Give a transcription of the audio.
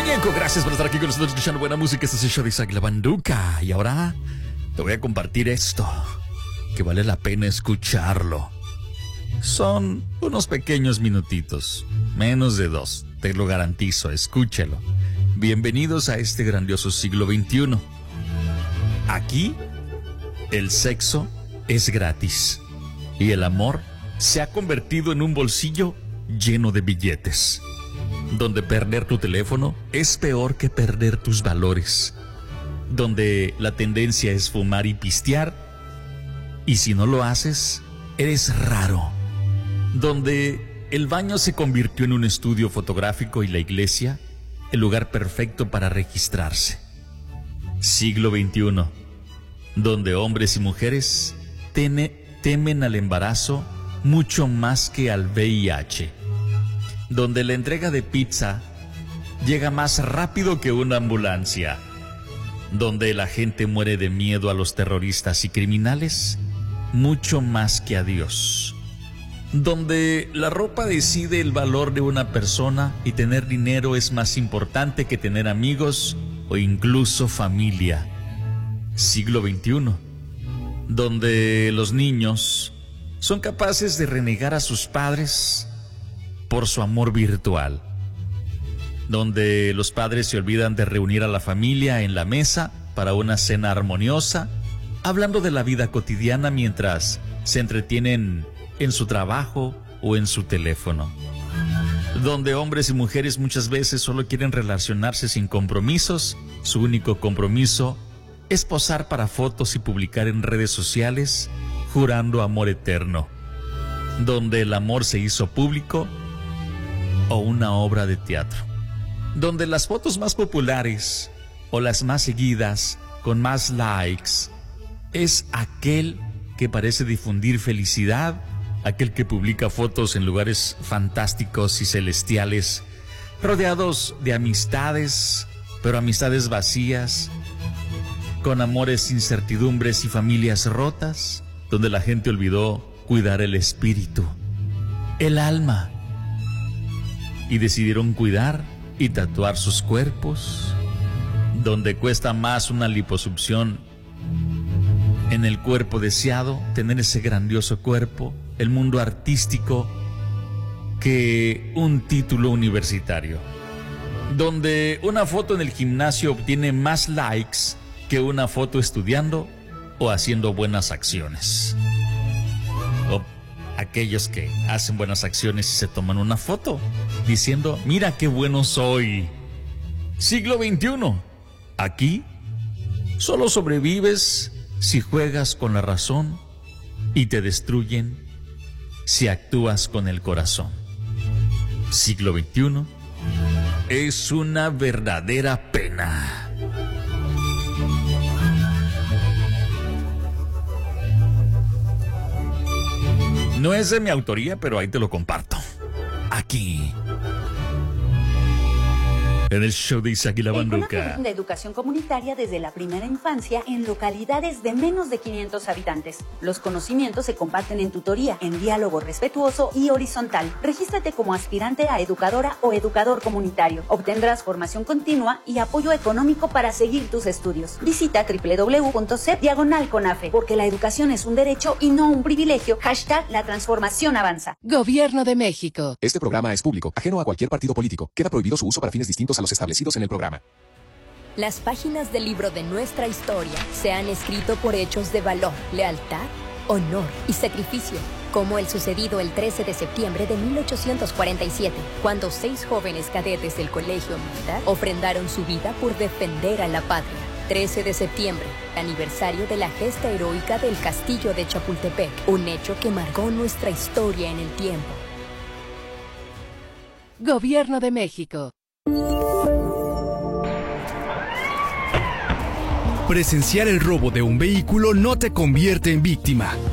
Muñeco, gracias por estar aquí con nosotros escuchando buena música. Este es el show de Isaac La Banduca. Y ahora te voy a compartir esto, que vale la pena escucharlo. Son unos pequeños minutitos, menos de 2, te lo garantizo, escúchalo. Bienvenidos a este grandioso siglo XXI. Aquí, el sexo es gratis y el amor se ha convertido en un bolsillo lleno de billetes, donde perder tu teléfono es peor que perder tus valores, donde la tendencia es fumar y pistear, y si no lo haces, eres raro, donde el baño se convirtió en un estudio fotográfico y la iglesia el lugar perfecto para registrarse. Siglo XXI, donde hombres y mujeres temen al embarazo mucho más que al VIH, donde la entrega de pizza llega más rápido que una ambulancia, donde la gente muere de miedo a los terroristas y criminales mucho más que a Dios, donde la ropa decide el valor de una persona y tener dinero es más importante que tener amigos o incluso familia. Siglo XXI, donde los niños son capaces de renegar a sus padres por su amor virtual, donde los padres se olvidan de reunir a la familia en la mesa para una cena armoniosa, hablando de la vida cotidiana mientras se entretienen en su trabajo o en su teléfono, donde hombres y mujeres muchas veces solo quieren relacionarse sin compromisos. Su único compromiso es posar para fotos y publicar en redes sociales jurando amor eterno, donde el amor se hizo público o una obra de teatro, donde las fotos más populares o las más seguidas con más likes es aquel que parece difundir felicidad, aquel que publica fotos en lugares fantásticos y celestiales, rodeados de amistades, pero amistades vacías, con amores, incertidumbres y familias rotas, donde la gente olvidó cuidar el espíritu, el alma, y decidieron cuidar y tatuar sus cuerpos, donde cuesta más una liposucción en el cuerpo deseado, tener ese grandioso cuerpo, el mundo artístico, que un título universitario, donde una foto en el gimnasio obtiene más likes que una foto estudiando o haciendo buenas acciones. O aquellos que hacen buenas acciones y se toman una foto diciendo, mira qué bueno soy. Siglo XXI. Aquí solo sobrevives si juegas con la razón y te destruyen si actúas con el corazón. Siglo XXI es una verdadera pena. No es de mi autoría, pero ahí te lo comparto. Aquí, en el show de Isaac y La Banduca. De educación comunitaria desde la primera infancia en localidades de menos de 500 habitantes. Los conocimientos se comparten en tutoría, en diálogo respetuoso y horizontal. Regístrate como aspirante a educadora o educador comunitario. Obtendrás formación continua y apoyo económico para seguir tus estudios. Visita www.cep/CONAFE, porque la educación es un derecho y no un privilegio. # La transformación avanza. Gobierno de México. Este programa es público, ajeno a cualquier partido político. Queda prohibido su uso para fines distintos a los establecidos en el programa. Las páginas del libro de nuestra historia se han escrito por hechos de valor, lealtad, honor y sacrificio, como el sucedido el 13 de septiembre de 1847, cuando 6 jóvenes cadetes del Colegio Militar ofrendaron su vida por defender a la patria. 13 de septiembre, aniversario de la gesta heroica del Castillo de Chapultepec, un hecho que marcó nuestra historia en el tiempo. Gobierno de México. Presenciar el robo de un vehículo no te convierte en víctima.